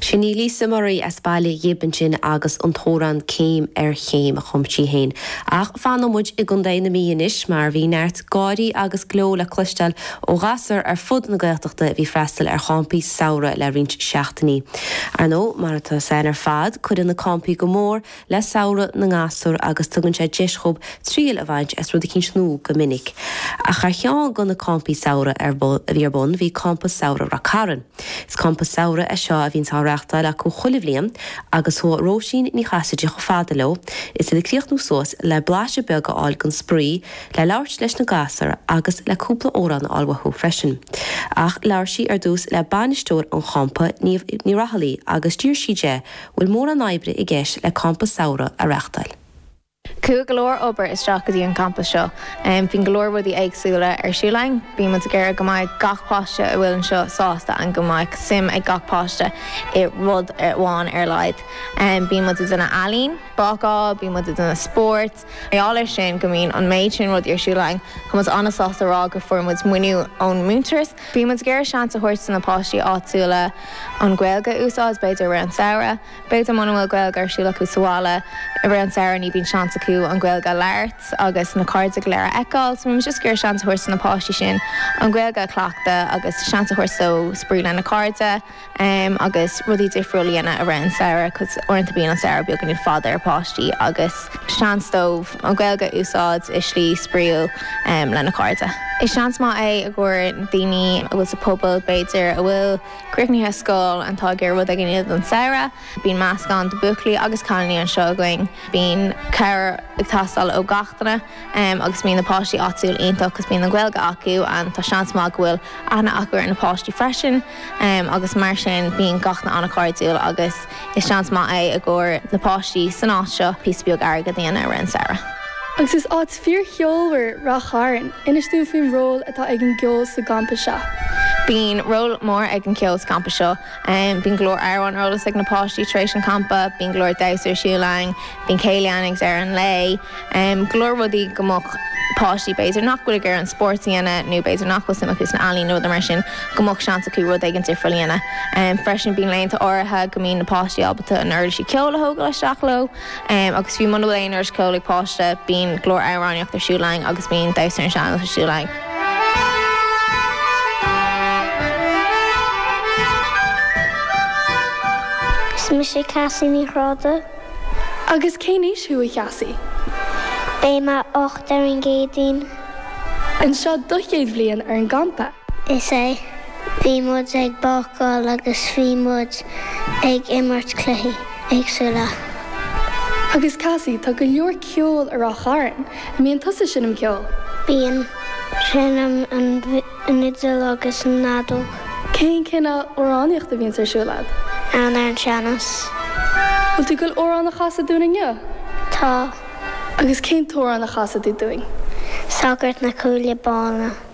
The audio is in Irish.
Sinní Lisa Murray as bailí dhéban sin agus an tóran céim chéim a chumtí héin. Ach fanmuid I gundéin na míonis mar bhí neart gáirí agus gló le clustal ó gasar fud na gaeltachta bhí freistal champaí saora le rint seachtaní. Nó mar atá sein fad chud in na campaí go mór le saora na ngasúr agus tugann sé deischob tríal a bhaid as rud cinn snú go minic. A charcheán gan na campaí saora bhí bon bhí campa saora ra caran. Is campa saora seo a bhín táreachta le go cholimhlíam agus ho róisín ní chasaide go fada lo, is le críochtnú sós le blaise bega áil gan sprí le leirt leis na gasar agus le cúpla órán alwathú freisin. Ach leirsí dús le banistóir an champa ní rathalaí agus dúr siide bhfuil mór an aibre I gceis le campa saora a reachtail. Cú golóir obair is teach go dtí an campus seo. Bhín golóir bhd éagsúla siúlainn, bhí mu gur go mbeidh gach páiste a bhfuil an seo sásta an go mbeidh sim ag gach páiste I rud bháin leid. Bhí mu duna alín, bacá, bhí mu duna sport. Éáir sin go mín an méid sin rud siúlainn, chumas anasásta rá go formúid muinú ón múntras. Bhí mu gur sean a thuirt na páistí áitiúla an ghilga úsáid beidir ran saora, beidir manuel ghilga siúla chu sála I ran saora ní bhín sean acu an ghilga leirt agus na cards a léir eáil, so just gur sean thuirsa na páistí sin an ghilga cleachta agus sean thuirsa sprí le na carda agus rudí difriúlíanana a ran saora chus orintanta bíon an saora beag an fada ar páistí agus seanstómh an ghilga úsáid is slí spríú le na carda. Is seans má a ggur daoine a bhfuil sa pobl beidir a bhfuil cricníthe scóil an tá gur rud a giniad an saora, bín meascán do buclaí agus cánaí an seo going, bín ceir ag tastal ó gachtainna agus bíon na páistí áitiúil ionach agus bíon na ghilga acu an tá seans má bhfuil ana acu ar na páistí freisin agus mar sin bíon gachna anna cardúil agus is seans má a ggur na páistí san áit seo pís beag airgad dhéana ar an saora. Agus is áit fíor cheolhar ra cháran, inistú faoin ról atá ag an gceol sa gampa seo. Bín ról mór ag an ceol sa campa seo, bín glór airhain rólas ag na páistí tréis an campa, bín glór dausar siúlainn, bín céilianaigh ar an lei, glór rudí gomach páistí beidir nach bhfuil gur an sportíana nó beidir nach bhfuil simachús na alín nó mar sin gomach seansa acu rud ag an difriúlíanana. Freisin bín léonnta áirithe go mín na páistí albalta an airlisí ceola thóga le seachló, agus bhí muna bhfuil aonar ceola páiste bín glór airháineach ar siúlainn agus bín dausar an seanna ar siúlainn. Is mu sé Cassie ní chráda. Agus cé níos thuú a Cassie? Bé má 8 ar an géadín. An seo 2 bliain ar an gampa. Is é, bhí muid ag bacáil agus bhí muid ag immart cluichí agsúla. Agus Cassie, tá go leor ceol ar a cháran, a míon tusa sin am ceol. Bíon sinam an idir agus an nádóg. Cén cinna óráníocht a bhíonn ar siúlad? An ar an seanas. Bhfuil tú go órán na chasa dúna nniu? Tá. Agus cén tóra na chasa tú doing? Sagart na cúlia bána.